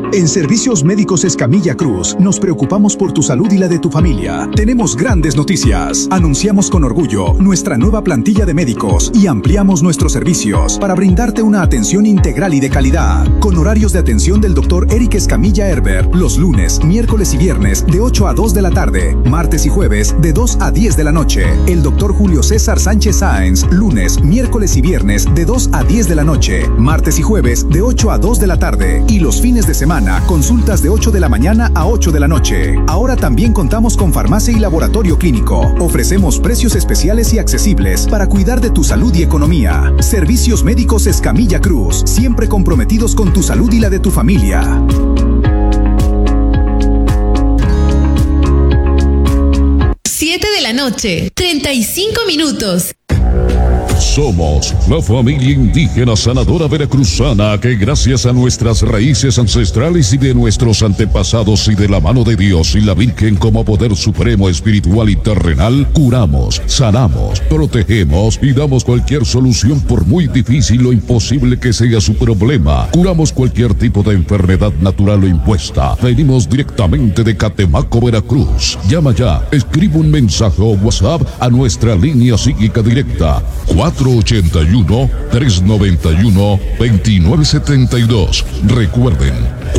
En Servicios Médicos Escamilla Cruz, nos preocupamos por tu salud y la de tu familia. Tenemos grandes noticias. Anunciamos con orgullo nuestra nueva plantilla de médicos y ampliamos nuestros servicios para brindarte una atención integral y de calidad. Con horarios de atención del Dr. Eric Escamilla Herbert, los lunes, miércoles y viernes de 8 a 2 de la tarde, martes y jueves de 2 a 10 de la noche. El Dr. Julio César Sánchez Sáenz, lunes, miércoles y viernes de 2 a 10 de la noche, martes y jueves de 8 a 2 de la tarde y los fines de semana consultas de 8 de la mañana a 8 de la noche. Ahora también contamos con farmacia y laboratorio clínico. Ofrecemos precios especiales y accesibles para cuidar de tu salud y economía. Servicios Médicos Escamilla Cruz, siempre comprometidos con tu salud y la de tu familia. De la noche, 35 minutos. Somos la familia indígena sanadora veracruzana que gracias a nuestras raíces ancestrales y de nuestros antepasados y de la mano de Dios y la Virgen como poder supremo espiritual y terrenal, curamos, sanamos, protegemos y damos cualquier solución por muy difícil o imposible que sea su problema. Curamos cualquier tipo de enfermedad natural o impuesta. Venimos directamente de Catemaco, Veracruz. Llama ya, escribe un mensaje o WhatsApp a nuestra línea psíquica directa 481-391-2972. Recuerden,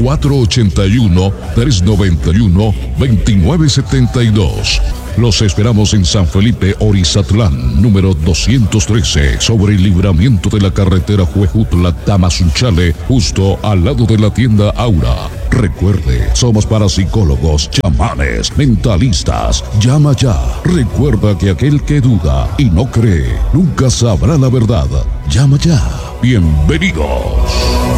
481-391-2972. Los esperamos en San Felipe, Orizatlán, número 213, sobre el libramiento de la carretera Huejutla-Tamazunchale, justo al lado de la tienda Aura. Recuerde, somos parapsicólogos, chamanes, mentalistas. Llama ya. Recuerda que aquel que duda y no cree, nunca sabrá la verdad. Llama ya. Bienvenidos.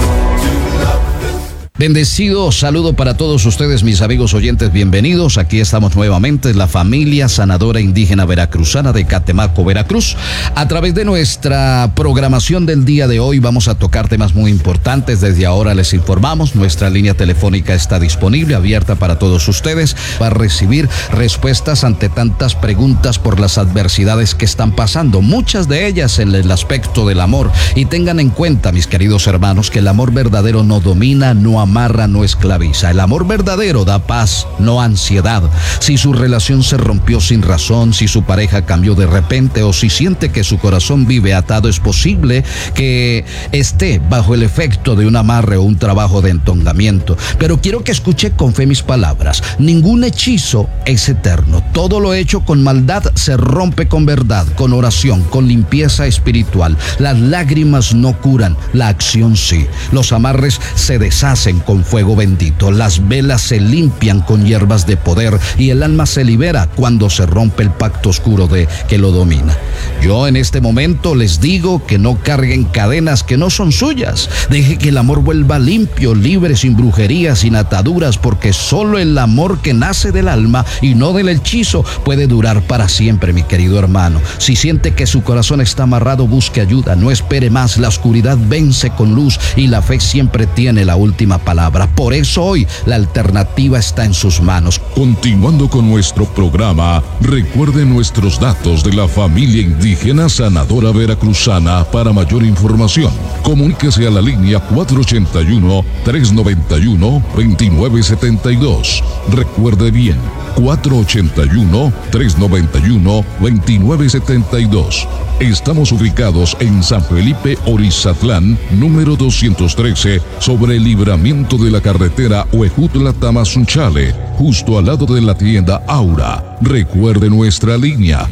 Bendecido saludo para todos ustedes, mis amigos oyentes, bienvenidos. Aquí estamos nuevamente, la familia sanadora indígena veracruzana de Catemaco, Veracruz. A través de nuestra programación del día de hoy vamos a tocar temas muy importantes. Desde ahora les informamos, nuestra línea telefónica está disponible, abierta para todos ustedes, para recibir respuestas ante tantas preguntas por las adversidades que están pasando, muchas de ellas en el aspecto del amor. Y tengan en cuenta, mis queridos hermanos, que el amor verdadero no domina, no amarra, no esclaviza. El amor verdadero da paz, no ansiedad. Si su relación se rompió sin razón, si su pareja cambió de repente o si siente que su corazón vive atado, es posible que esté bajo el efecto de un amarre o un trabajo de entongamiento. Pero quiero que escuche con fe mis palabras. Ningún hechizo es eterno. Todo lo hecho con maldad se rompe con verdad, con oración, con limpieza espiritual. Las lágrimas no curan, la acción sí. Los amarres se deshacen con fuego bendito, las velas se limpian con hierbas de poder y el alma se libera cuando se rompe el pacto oscuro que lo domina. Yo en este momento les digo que no carguen cadenas que no son suyas. Deje que el amor vuelva limpio, libre, sin brujerías, sin ataduras, porque solo el amor que nace del alma y no del hechizo puede durar para siempre, mi querido hermano. Si siente que su corazón está amarrado, busque ayuda, no espere más. La oscuridad vence con luz y la fe siempre tiene la última palabra. Por eso hoy la alternativa está en sus manos. Continuando con nuestro programa, recuerde nuestros datos de la familia indígena sanadora veracruzana. Para mayor información, comuníquese a la línea 481-391-2972. Recuerde bien, 481-391-2972. Estamos ubicados en San Felipe, Orizatlán, número 213, sobre el libramiento de la carretera Huejutla-Tamazunchale, justo al lado de la tienda Aura. Recuerde nuestra línea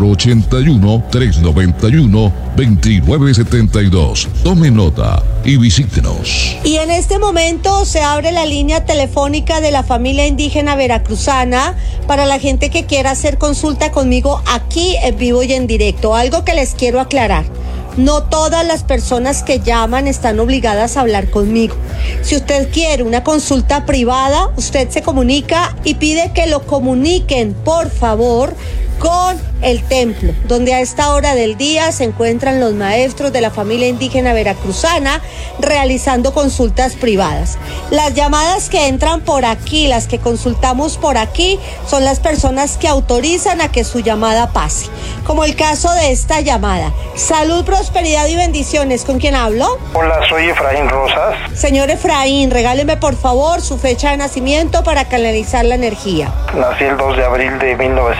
481-391-2972. Tome nota y visítenos. Y en este momento se abre la línea telefónica de la familia indígena veracruzana para la gente que quiera hacer consulta conmigo aquí en vivo y en directo. Algo que les quiero aclarar: no todas las personas que llaman están obligadas a hablar conmigo. Si usted quiere una consulta privada, usted se comunica y pide que lo comuniquen, por favor, con el templo, donde a esta hora del día se encuentran los maestros de la familia indígena veracruzana realizando consultas privadas. Las llamadas que entran por aquí, las que consultamos por aquí, son las personas que autorizan a que su llamada pase. Como el caso de esta llamada. Salud, prosperidad y bendiciones. ¿Con quién hablo? Hola, soy Efraín Rosas. Señor Efraín, regáleme por favor su fecha de nacimiento para canalizar la energía. Nací el 2 de abril de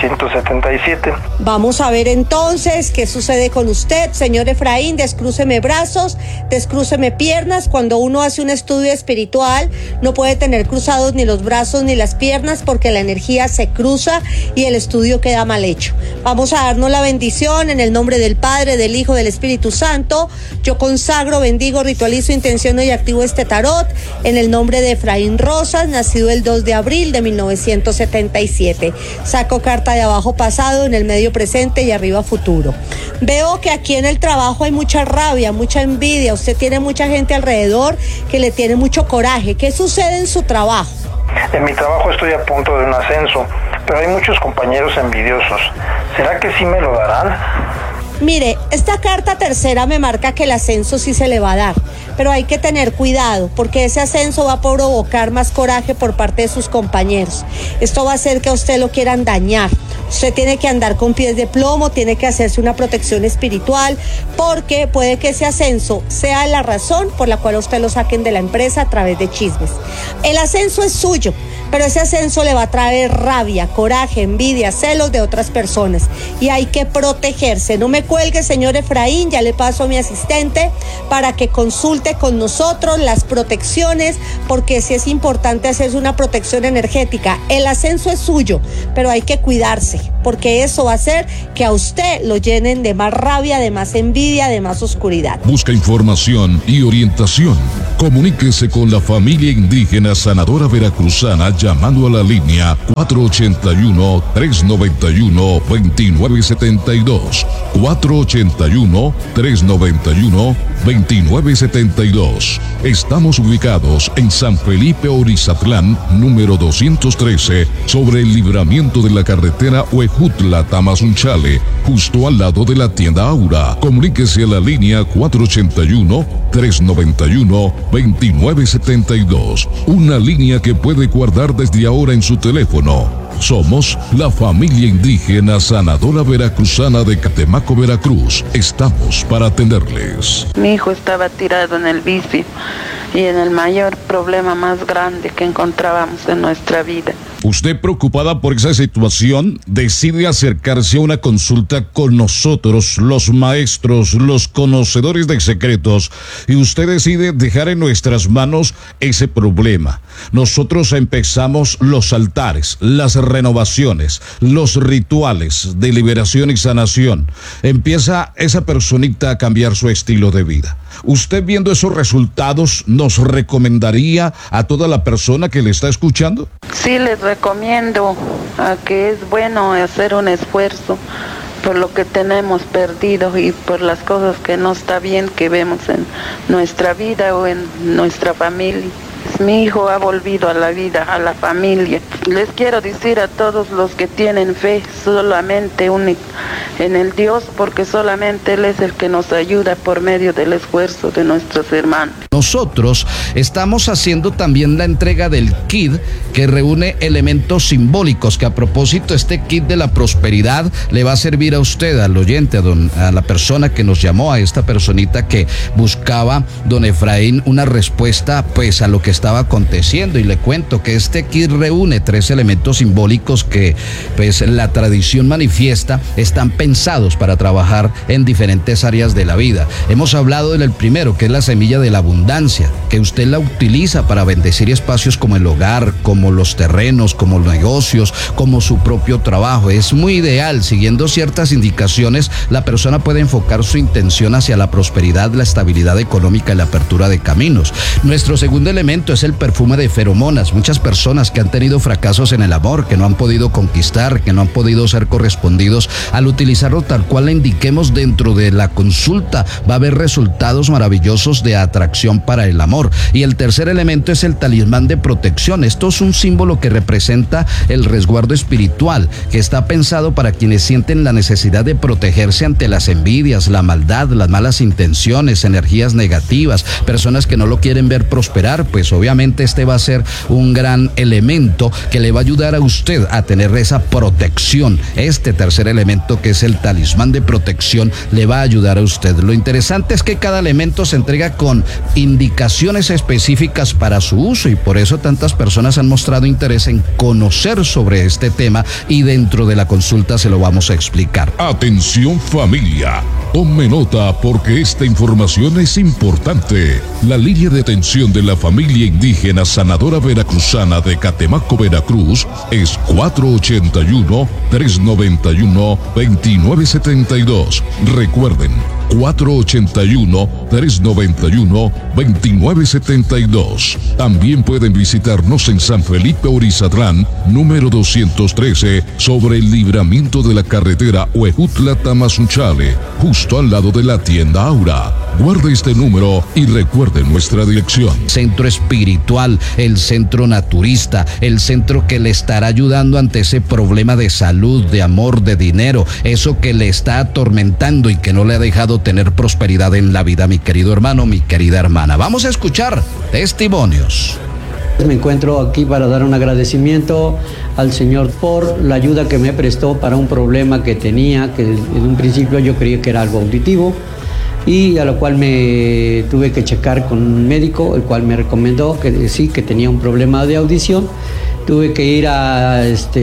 1977. Vamos a ver entonces qué sucede con usted. Señor Efraín, descrúceme brazos, descrúceme piernas. Cuando uno hace un estudio espiritual, no puede tener cruzados ni los brazos ni las piernas porque la energía se cruza y el estudio queda mal hecho. Vamos a darnos la bendición en el nombre del Padre, del Hijo, del Espíritu Santo. Yo consagro, bendigo, ritualizo, intenciono y activo este tarot en el nombre de Efraín Rosas, nacido el 2 de abril de 1977. Saco carta de abajo pasado, en el medio presente y arriba futuro. Veo que aquí en el trabajo hay mucha rabia, mucha envidia. Usted tiene mucha gente alrededor que le tiene mucho coraje. ¿Qué sucede en su trabajo? En mi trabajo estoy a punto de un ascenso, pero hay muchos compañeros envidiosos. ¿Será que sí me lo darán? Mire, esta carta tercera me marca que el ascenso sí se le va a dar, pero hay que tener cuidado porque ese ascenso va a provocar más coraje por parte de sus compañeros. Esto va a hacer que a usted lo quieran dañar. Usted tiene que andar con pies de plomo, tiene que hacerse una protección espiritual porque puede que ese ascenso sea la razón por la cual a usted lo saquen de la empresa a través de chismes. El ascenso es suyo, pero ese ascenso le va a traer rabia, coraje, envidia, celos de otras personas y hay que protegerse. No me cuelgue, señor Efraín, ya le paso a mi asistente para que consulte con nosotros las protecciones, porque sí es importante hacerse una protección energética. El ascenso es suyo, pero hay que cuidarse, porque eso va a hacer que a usted lo llenen de más rabia, de más envidia, de más oscuridad. Busca información y orientación. Comuníquese con la familia indígena sanadora veracruzana llamando a la línea 481-391-2972. 481-391-2972. Estamos ubicados en San Felipe Orizatlán, número 213, sobre el libramiento de la carretera Huejutla-Tamazunchale, justo al lado de la tienda Aura. Comuníquese a la línea 481-391-2972. Una línea que puede guardar desde ahora en su teléfono. Somos la familia indígena sanadora veracruzana de Catemaco, Veracruz. Estamos para atenderles. Mi hijo estaba tirado en el vicio y en el mayor problema más grande que encontrábamos en nuestra vida. Usted, preocupada por esa situación, decide acercarse a una consulta con nosotros, los maestros, los conocedores de secretos, y usted decide dejar en nuestras manos ese problema. Nosotros empezamos los altares, las renovaciones, los rituales de liberación y sanación. Empieza esa personita a cambiar su estilo de vida. Usted, viendo esos resultados, ¿nos recomendaría a toda la persona que le está escuchando? Sí, les recomiendo a que es bueno hacer un esfuerzo por lo que tenemos perdido y por las cosas que no está bien que vemos en nuestra vida o en nuestra familia. Mi hijo ha volvido a la vida, a la familia. Les quiero decir a todos los que tienen fe solamente en el Dios, porque solamente Él es el que nos ayuda por medio del esfuerzo de nuestros hermanos. Nosotros estamos haciendo también la entrega del kit que reúne elementos simbólicos, que a propósito este kit de la prosperidad le va a servir a usted, al oyente, a la persona que nos llamó, a esta personita que buscaba, don Efraín, una respuesta pues a lo que estaba aconteciendo, y le cuento que este kit reúne 3 elementos simbólicos que pues la tradición manifiesta están pensados para trabajar en diferentes áreas de la vida. Hemos hablado del primero, que es la semilla de la abundancia, que usted la utiliza para bendecir espacios como el hogar, como los terrenos, como los negocios, como su propio trabajo. Es muy ideal, siguiendo ciertas indicaciones, la persona puede enfocar su intención hacia la prosperidad, la estabilidad económica y la apertura de caminos. Nuestro segundo elemento es el perfume de feromonas. Muchas personas que han tenido fracasos en el amor, que no han podido conquistar, que no han podido ser correspondidos, al utilizarlo tal cual le indiquemos dentro de la consulta, va a haber resultados maravillosos de atracción para el amor. Y el tercer elemento es el talismán de protección. Esto es un símbolo que representa el resguardo espiritual, que está pensado para quienes sienten la necesidad de protegerse ante las envidias, la maldad, las malas intenciones, energías negativas, personas que no lo quieren ver prosperar. Pues obviamente este va a ser un gran elemento que le va a ayudar a usted a tener esa protección. Este tercer elemento, que es el talismán de protección, le va a ayudar a usted. Lo interesante es que cada elemento se entrega con indicaciones específicas para su uso, y por eso tantas personas han mostrado interés en conocer sobre este tema, y dentro de la consulta se lo vamos a explicar. Atención familia, tome nota porque esta información es importante. La línea de atención de la familia indígena sanadora veracruzana de Catemaco, Veracruz es 481-391-2972. Recuerden, 481-391-2972. También pueden visitarnos en San Felipe Orizadrán, número 213, sobre el libramiento de la carretera Huejutla-Tamazunchale, justo al lado de la tienda Aura. Guarde este número y recuerde nuestra dirección. Centro espiritual, el centro naturista, el centro que le estará ayudando ante ese problema de salud, de amor, de dinero, eso que le está atormentando y que no le ha dejado tener prosperidad en la vida, mi querido hermano, mi querida hermana. Vamos a escuchar testimonios. Me encuentro aquí para dar un agradecimiento al Señor por la ayuda que me prestó para un problema que tenía, que en un principio yo creía que era algo auditivo, y a lo cual me tuve que checar con un médico, el cual me recomendó que sí, que tenía un problema de audición. Tuve que ir a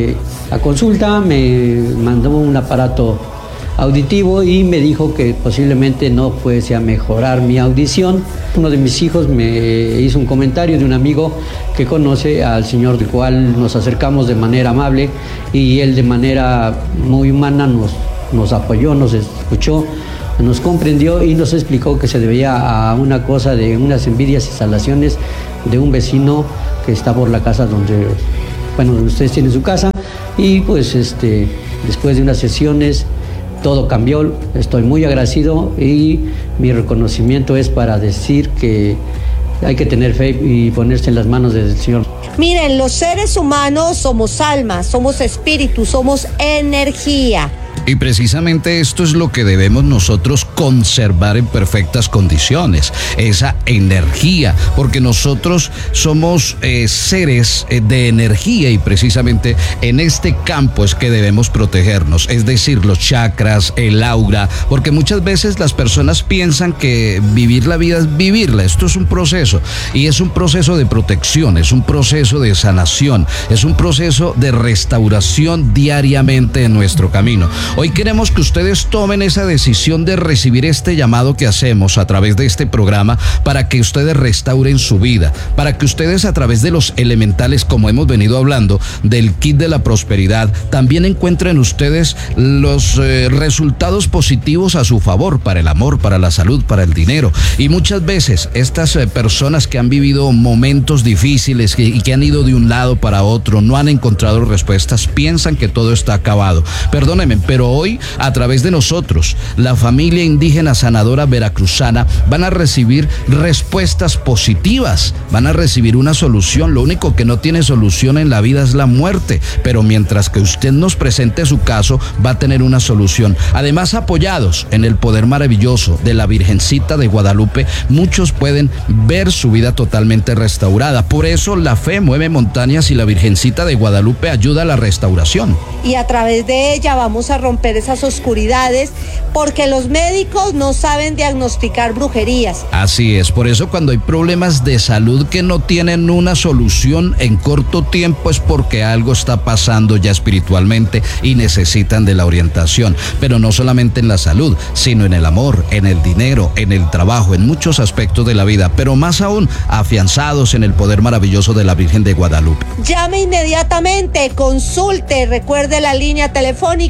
consulta, me mandó un aparato auditivo y me dijo que posiblemente no fuese a mejorar mi audición. Uno de mis hijos me hizo un comentario de un amigo que conoce al Señor, del cual nos acercamos de manera amable, y él de manera muy humana nos apoyó, nos escuchó, nos comprendió y nos explicó que se debía a una cosa de unas envidias y salaciones de un vecino que está por la casa donde ustedes tienen su casa. Y pues después de unas sesiones todo cambió. Estoy muy agradecido y mi reconocimiento es para decir que hay que tener fe y ponerse en las manos del Señor. Miren, los seres humanos somos almas, somos espíritus, somos energía. Y precisamente esto es lo que debemos nosotros conservar en perfectas condiciones, esa energía, porque nosotros somos seres de energía, y precisamente en este campo es que debemos protegernos, es decir, los chakras, el aura, porque muchas veces las personas piensan que vivir la vida es vivirla. Esto es un proceso, y es un proceso de protección, es un proceso de sanación, es un proceso de restauración diariamente en nuestro camino. Hoy queremos que ustedes tomen esa decisión de recibir este llamado que hacemos a través de este programa, para que ustedes restauren su vida, para que ustedes a través de los elementales, como hemos venido hablando, del kit de la prosperidad, también encuentren ustedes los resultados positivos a su favor, para el amor, para la salud, para el dinero. Y muchas veces estas personas que han vivido momentos difíciles y que han ido de un lado para otro, no han encontrado respuestas, piensan que todo está acabado. Perdónenme, pero hoy, a través de nosotros, la familia indígena sanadora veracruzana, van a recibir respuestas positivas, van a recibir una solución. Lo único que no tiene solución en la vida es la muerte, pero mientras que usted nos presente su caso, va a tener una solución. Además, apoyados en el poder maravilloso de la Virgencita de Guadalupe, muchos pueden ver su vida totalmente restaurada. Por eso la fe mueve montañas, y la Virgencita de Guadalupe ayuda a la restauración. Y a través de ella vamos a romper esas oscuridades, porque los médicos no saben diagnosticar brujerías. Así es, por eso cuando hay problemas de salud que no tienen una solución en corto tiempo, es porque algo está pasando ya espiritualmente y necesitan de la orientación. Pero no solamente en la salud, sino en el amor, en el dinero, en el trabajo, en muchos aspectos de la vida, pero más aún afianzados en el poder maravilloso de la Virgen de Guadalupe. Llame inmediatamente, consulte, recuerde la línea telefónica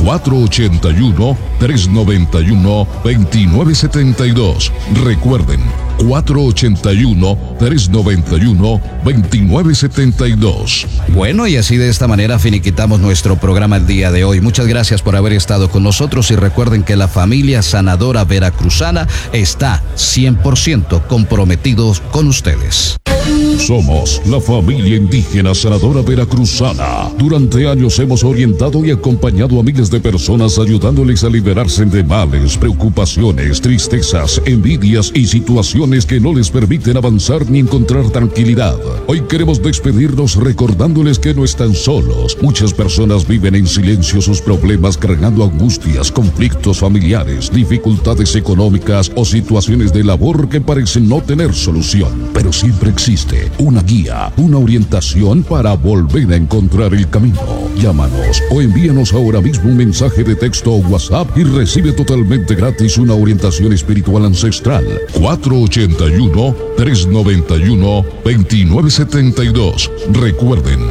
481-391-2972. Recuerden, 481-391-2972. Bueno, y así de esta manera finiquitamos nuestro programa el día de hoy. Muchas gracias por haber estado con nosotros y recuerden que la familia sanadora veracruzana está 100% comprometidos con ustedes. Somos la familia indígena sanadora veracruzana. Durante años hemos orientado y acompañado a miles de personas ayudándoles a liberarse de males, preocupaciones, tristezas, envidias y situaciones que no les permiten avanzar ni encontrar tranquilidad. Hoy queremos despedirnos recordándoles que no están solos. Muchas personas viven en silencio sus problemas cargando angustias, conflictos familiares, dificultades económicas o situaciones de labor que parecen no tener solución. Pero siempre existe una guía, una orientación para volver a encontrar el camino. Llámanos o envíanos ahora mismo un mensaje de texto o WhatsApp y recibe totalmente gratis una orientación espiritual ancestral. 481-391-2972. Recuerden,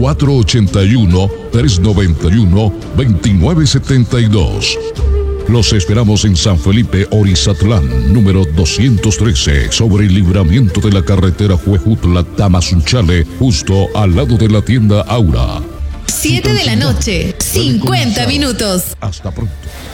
481-391-2972. Los esperamos en San Felipe, Orizatlán, número 213, sobre el libramiento de la carretera Huejutla-Tamazunchale, justo al lado de la tienda Aura. 7 de la noche, 50 minutos. Hasta pronto.